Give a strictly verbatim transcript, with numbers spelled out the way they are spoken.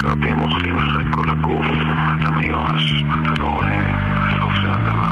רבים אוכלים לך את כל הגוף, אתה מיואש, אתה לא רואה, בסוף זה הדבר